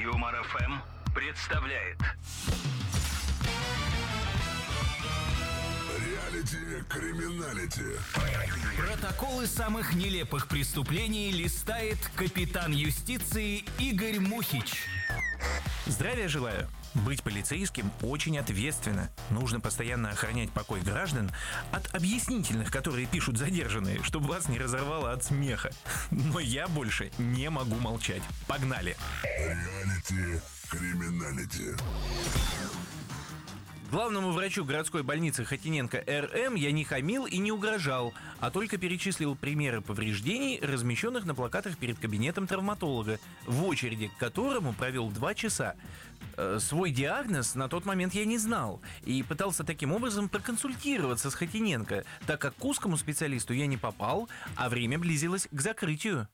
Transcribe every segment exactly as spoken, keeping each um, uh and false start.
Юмор эф эм представляет Реалити-криминалити. Протоколы самых нелепых преступлений листает капитан юстиции Игорь Мухич. Здравия желаю. Быть полицейским очень ответственно. Нужно постоянно охранять покой граждан от объяснительных, которые пишут задержанные, чтобы вас не разорвало от смеха. Но я больше не могу молчать. Погнали! Реалити-криминалити. Главному врачу городской больницы Хотиненко эр эм я не хамил и не угрожал, а только перечислил примеры повреждений, размещенных на плакатах перед кабинетом травматолога, в очереди к которому провел два часа. Э, свой диагноз на тот момент я не знал и пытался таким образом проконсультироваться с Хотиненко, так как к узкому специалисту я не попал, а время близилось к закрытию.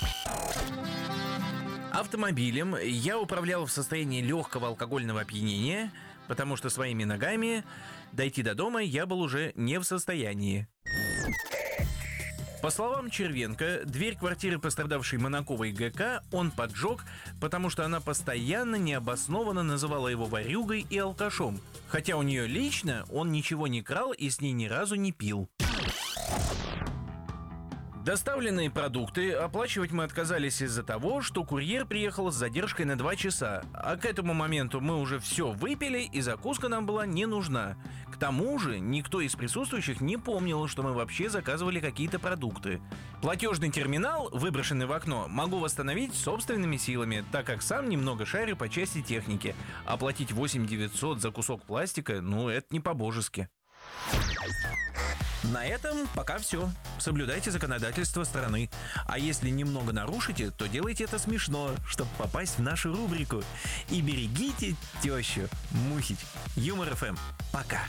Автомобилем я управлял в состоянии легкого алкогольного опьянения, потому что своими ногами дойти до дома я был уже не в состоянии. По словам Червенко, дверь квартиры пострадавшей Манаковой ГК он поджег, потому что она постоянно необоснованно называла его ворюгой и алкашом, хотя у нее лично он ничего не крал и с ней ни разу не пил. Доставленные продукты оплачивать мы отказались из-за того, что курьер приехал с задержкой на два часа, а к этому моменту мы уже все выпили и закуска нам была не нужна. К тому же никто из присутствующих не помнил, что мы вообще заказывали какие-то продукты. Платежный терминал, выброшенный в окно, могу восстановить собственными силами, так как сам немного шарю по части техники. Оплатить восемь тысяч девятьсот за кусок пластика, ну это не по-божески. На этом пока все. Соблюдайте законодательство страны. А если немного нарушите, то делайте это смешно, чтобы попасть в нашу рубрику. И берегите тещу Мухич. Юмор эф эм. Пока.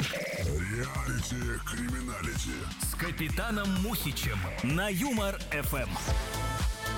Реалити-криминалити. С капитаном Мухичем на Юмор эф эм.